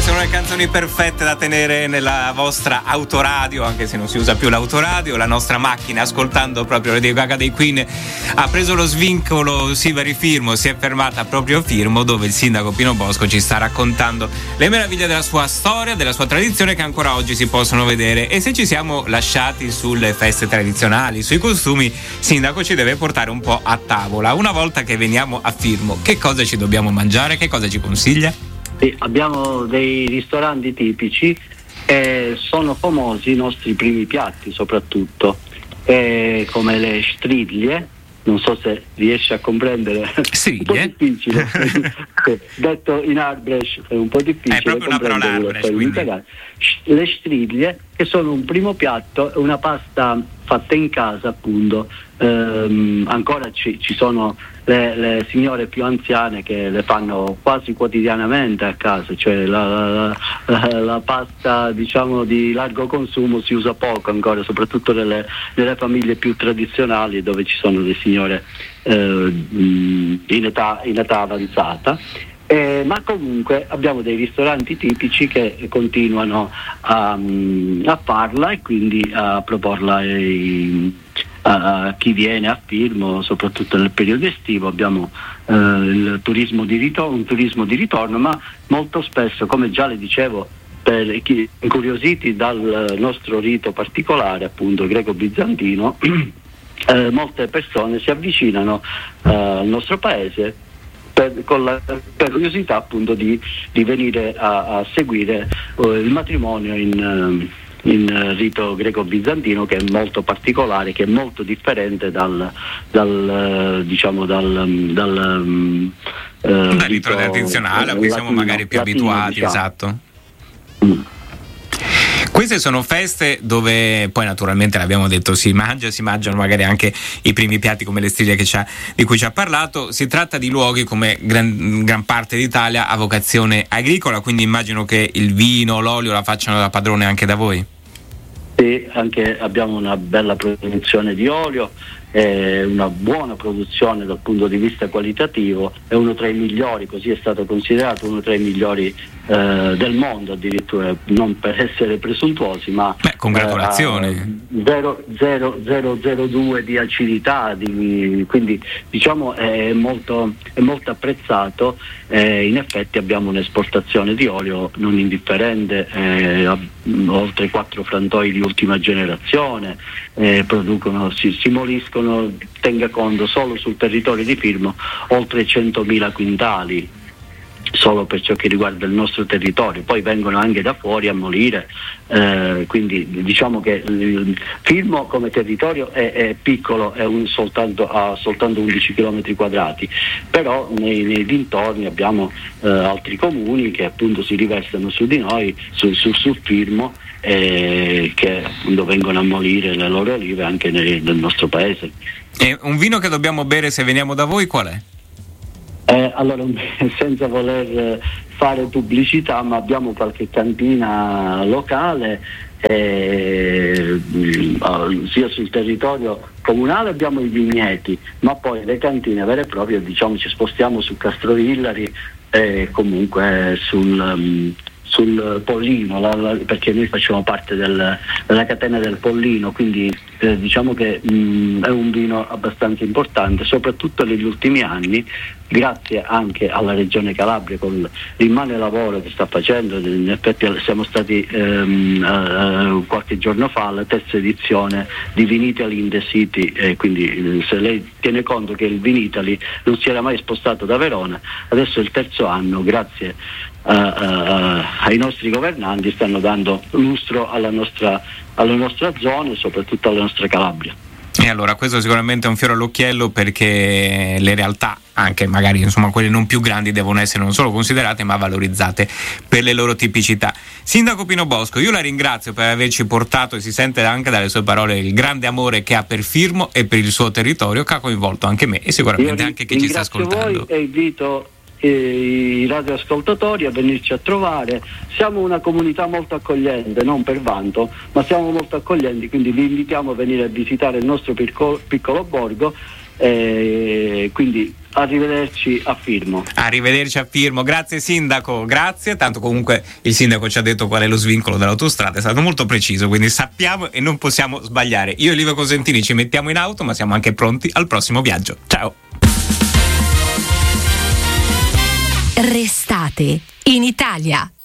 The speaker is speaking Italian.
sono le canzoni perfette da tenere nella vostra autoradio, anche se non si usa più l'autoradio. La nostra macchina, ascoltando proprio Lady Gaga dei Queen, ha preso lo svincolo Siveri Firmo, si è fermata proprio Firmo, dove il sindaco Pino Bosco ci sta raccontando le meraviglie della sua storia, della sua tradizione, che ancora oggi si possono vedere. E se ci siamo lasciati sulle feste tradizionali, sui costumi, sindaco ci deve portare un po' a tavola. Una volta che veniamo a Firmo, che cosa ci dobbiamo mangiare? Che cosa ci consiglia? Sì, abbiamo dei ristoranti tipici e sono famosi i nostri primi piatti, soprattutto come le stridlie. Non so se riesci a comprendere. Sì, un po' difficile. Detto in Arbrecht è un po' difficile. È proprio una parola Arbrecht, quindi. Le stridlie, che sono un primo piatto, una pasta fatta in casa, appunto. Ancora ci sono le signore più anziane che le fanno quasi quotidianamente a casa, cioè la pasta, diciamo, di largo consumo si usa poco ancora, soprattutto nelle famiglie più tradizionali, dove ci sono le signore in età avanzata. Ma comunque abbiamo dei ristoranti tipici che continuano a farla e quindi a proporla a chi viene a Firmo, soprattutto nel periodo estivo. Abbiamo il turismo di ritorno, un turismo di ritorno, ma molto spesso, come già le dicevo, per chi incuriositi dal nostro rito particolare, appunto greco-bizantino, molte persone si avvicinano al nostro paese con la curiosità, appunto, di venire a seguire il matrimonio in rito greco-bizantino, che è molto particolare, che è molto differente dal rito tradizionale a cui siamo magari più abituati, diciamo. Esatto. Queste sono feste dove poi, naturalmente, l'abbiamo detto, si mangiano magari anche i primi piatti come le stiglie di cui ci ha parlato. Si tratta di luoghi, come gran parte d'Italia, a vocazione agricola, quindi immagino che il vino, l'olio la facciano da padrone anche da voi. Sì, anche abbiamo una bella produzione di olio, una buona produzione dal punto di vista qualitativo, è uno tra i migliori, così è stato considerato uno tra i migliori del mondo, addirittura, non per essere presuntuosi, ma congratulazioni. 0,002 di acidità, quindi diciamo è molto apprezzato. In effetti abbiamo un'esportazione di olio non indifferente, oltre 4 frantoi di ultima generazione, producono, si moliscono, tenga conto, solo sul territorio di Firmo oltre 100.000 quintali, solo per ciò che riguarda il nostro territorio. Poi vengono anche da fuori a molire, quindi diciamo che Firmo come territorio è piccolo, ha soltanto 11 km quadrati, però nei dintorni abbiamo altri comuni che appunto si riversano su di noi, sul Firmo, che appunto vengono a molire le loro olive anche nel nostro paese. E un vino che dobbiamo bere se veniamo da voi qual è? Allora, senza voler fare pubblicità, ma abbiamo qualche cantina locale, sia sul territorio comunale abbiamo i vigneti, ma poi le cantine vere e proprie, diciamo, ci spostiamo su Castrovillari e comunque sul Pollino, perché noi facciamo parte della catena del Pollino, quindi diciamo che è un vino abbastanza importante, soprattutto negli ultimi anni, grazie anche alla Regione Calabria con l'immane lavoro che sta facendo. In effetti siamo stati qualche giorno fa alla terza edizione di Vinitaly in the City, quindi se lei tiene conto che il Vinitaly non si era mai spostato da Verona, adesso è il terzo anno, grazie ai nostri governanti, stanno dando lustro alla nostra zona e soprattutto alla nostra Calabria. E allora questo sicuramente è un fiore all'occhiello, perché le realtà, anche magari insomma quelle non più grandi, devono essere non solo considerate ma valorizzate per le loro tipicità. Sindaco Pino Bosco, io la ringrazio per averci portato, e si sente anche dalle sue parole il grande amore che ha per Firmo e per il suo territorio, che ha coinvolto anche me e sicuramente anche chi ci sta ascoltando. Voi e invito i radioascoltatori a venirci a trovare. Siamo una comunità molto accogliente, non per vanto, ma siamo molto accoglienti, quindi vi invitiamo a venire a visitare il nostro piccolo borgo, quindi arrivederci a Firmo. Arrivederci a Firmo, grazie sindaco, grazie. Tanto comunque il sindaco ci ha detto qual è lo svincolo dell'autostrada, è stato molto preciso, quindi sappiamo e non possiamo sbagliare. Io e Livio Cosentini ci mettiamo in auto, ma siamo anche pronti al prossimo viaggio. Ciao. Restate in Italia.